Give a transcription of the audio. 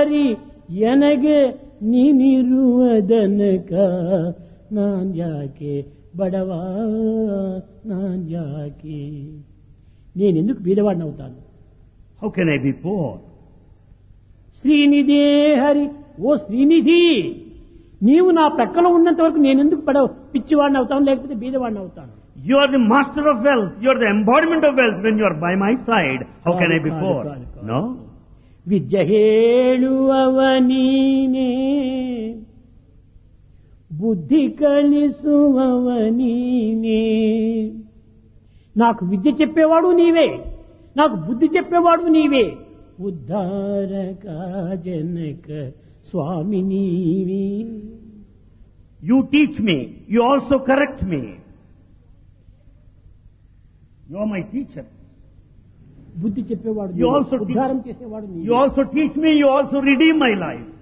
ಹರಿ ಎನಗೆ ನೀನಿರುವುದನಕ ನಾನ್ಯಾಕೆ బడవా నాన్యాకి నేనెందుకు బీదవాడిని అవుతాను? How can I be poor? శ్రీనిధే Hari, ఓ శ్రీనిధి, నీవు నా ప్రక్కలో ఉన్నంత వరకు నేనెందుకు పిచ్చివాడిని అవుతాను, లేకపోతే బీదవాడిని అవుతాను? You are the master of wealth. You are the embodiment of wealth. When you are by my side, how can I be poor? No. విద్య ಹೇಳುವವನೀನೇ, బుద్ధి కలిసువవనీనే. నాకు విద్య చెప్పేవాడు నీవే, నాకు బుద్ధి చెప్పేవాడు నీవే. ఉద్ధారక జనక స్వామి నీవే. You teach me. You also correct me. You are my teacher. బుద్ధి చెప్పేవాడు, You also ఉద్ధారం చేసేవాడు నీవే. You also teach me. You also redeem my life.